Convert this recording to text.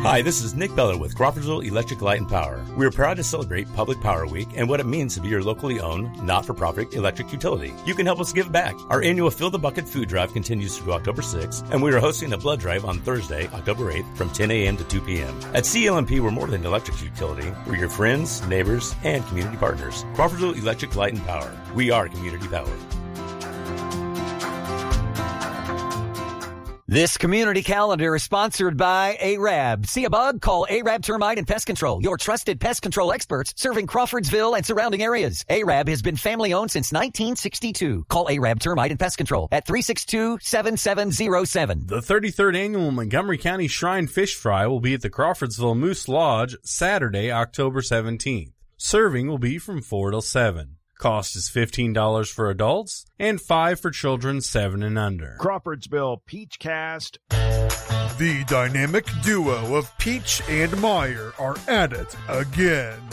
Hi, this is Nick Beller with Crawfordsville Electric Light and Power. We are proud to celebrate Public Power Week and what it means to be your locally owned, not-for-profit electric utility. You can help us give back. Our annual Fill the Bucket food drive continues through October 6th, and we are hosting a blood drive on Thursday, October 8th from 10 a.m. to 2 p.m. At CLMP, we're more than an electric utility. We're your friends, neighbors, and community partners. Crawfordsville Electric Light and Power. We are community power. This community calendar is sponsored by ARAB. See a bug? Call ARAB Termite and Pest Control, your trusted pest control experts serving Crawfordsville and surrounding areas. ARAB has been family-owned since 1962. Call ARAB Termite and Pest Control at 362-7707. The 33rd Annual Montgomery County Shrine Fish Fry will be at the Crawfordsville Moose Lodge Saturday, October 17th. Serving will be from 4 till 7. Cost is $15 for adults and $5 for children 7 and under. Crawfordsville Peachcast. The dynamic duo of Peach and Meyer are at it again.